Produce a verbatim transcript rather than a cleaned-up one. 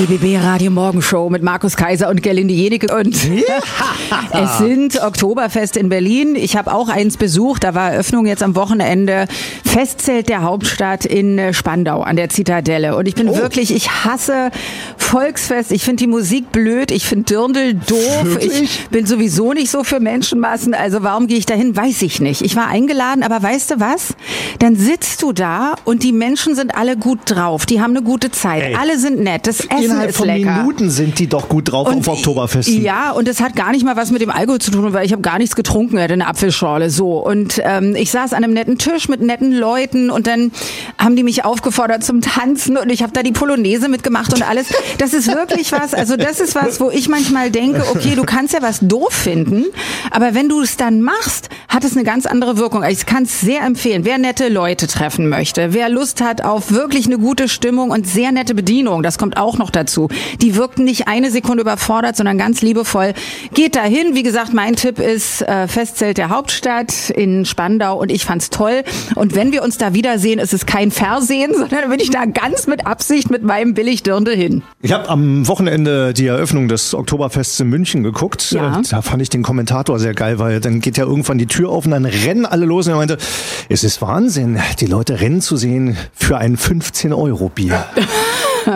Die B B Radio Morgenshow mit Markus Kaiser und Gerlinde Jenike und es sind Oktoberfest in Berlin. Ich habe auch eins besucht, da war Eröffnung jetzt am Wochenende. Festzelt der Hauptstadt in Spandau an der Zitadelle. Und ich bin oh. wirklich, ich hasse Volksfest. Ich finde die Musik blöd, ich finde Dirndl doof. Wirklich? Ich bin sowieso nicht so für Menschenmassen. Also warum gehe ich dahin, weiß ich nicht. Ich war eingeladen, aber weißt du was? Dann sitzt du da und die Menschen sind alle gut drauf. Die haben eine gute Zeit. Ey. Alle sind nett. Das Essen Innerhalb ist von lecker. Minuten sind die doch gut drauf und auf Oktoberfesten. Ja, und es hat gar nicht mal was mit dem Alkohol zu tun, weil ich habe gar nichts getrunken, hatte eine Apfelschorle so. Und ähm, ich saß an einem netten Tisch mit netten Leuten und dann haben die mich aufgefordert zum Tanzen und ich habe da die Polonaise mitgemacht und alles. Das ist wirklich was, also das ist was, wo ich manchmal denke, okay, du kannst ja was doof finden, aber wenn du es dann machst, hat es eine ganz andere Wirkung. Ich kann es sehr empfehlen, wer nette Leute treffen möchte, wer Lust hat auf wirklich eine gute Stimmung und sehr nette Bedienung, das kommt auch noch dazu. Die wirkten nicht eine Sekunde überfordert, sondern ganz liebevoll. Geht dahin. Wie gesagt, mein Tipp ist äh, Festzelt der Hauptstadt in Spandau und ich fand's toll. Und wenn wir uns da wiedersehen, ist es kein Versehen, sondern bin ich da ganz mit Absicht mit meinem Billigdirndl hin. Ich habe am Wochenende die Eröffnung des Oktoberfests in München geguckt. Ja. Da fand ich den Kommentator sehr geil, weil dann geht ja irgendwann die Tür auf und dann rennen alle los. Und er meinte, es ist Wahnsinn, die Leute rennen zu sehen für ein fünfzehn Euro Bier.